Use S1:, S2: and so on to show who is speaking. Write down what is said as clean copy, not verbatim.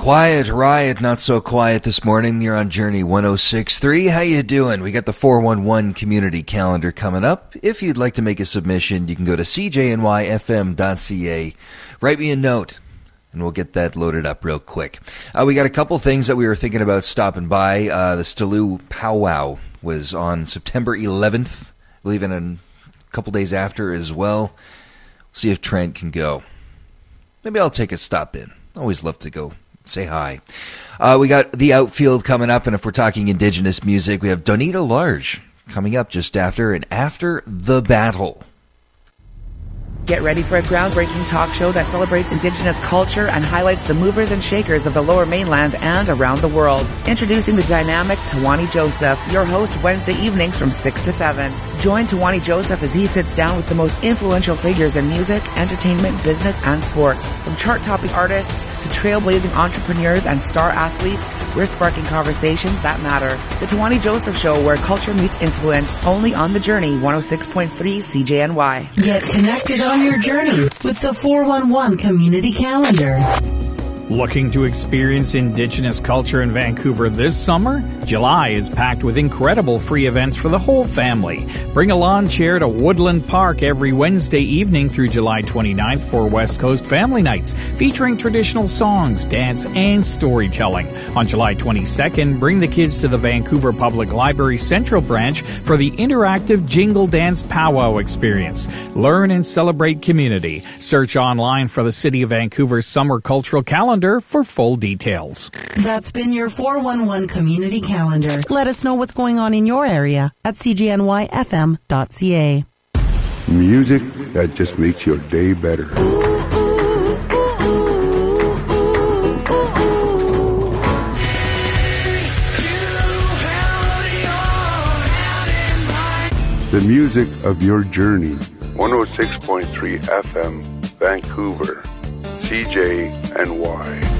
S1: Quiet Riot, not so quiet this morning. You're on Journey 106.3. How you doing? We got the 411 community calendar coming up. If you'd like to make a submission, you can go to cjnyfm.ca. Write me a note, and we'll get that loaded up real quick. We got a couple things that we were thinking about stopping by. The Staloux Powwow was on September 11th, I believe, in a couple days after as well. See if Trent can go. Maybe I'll take a stop in. Always love to go say hi. We got the Outfield coming up, and if we're talking Indigenous music, we have Donita Large coming up just after and after the battle.
S2: Get ready for a groundbreaking talk show that celebrates Indigenous culture and highlights the movers and shakers of the Lower Mainland and around the world. Introducing the dynamic Tawani Joseph, your host Wednesday evenings from 6 to 7. Join Tawani Joseph as he sits down with the most influential figures in music, entertainment, business, and sports. From chart-topping artists to trailblazing entrepreneurs and star athletes, we're sparking conversations that matter. The Tawani Joseph Show, where culture meets influence, only on The Journey 106.3 CJNY.
S3: Get connected on your journey with the 411 Community Calendar.
S4: Looking to experience Indigenous culture in Vancouver this summer? July is packed with incredible free events for the whole family. Bring a lawn chair to Woodland Park every Wednesday evening through July 29th for West Coast Family Nights, featuring traditional songs, dance, and storytelling. On July 22nd, bring the kids to the Vancouver Public Library Central Branch for the interactive Jingle Dance Powwow experience. Learn and celebrate community. Search online for the City of Vancouver's Summer Cultural Calendar for full details.
S3: That's been your 411 Community Calendar. Let us know what's going on in your area at cjnyfm.ca.
S5: Music that just makes your day better. The music of your journey. 106.3 FM, Vancouver. CJNY.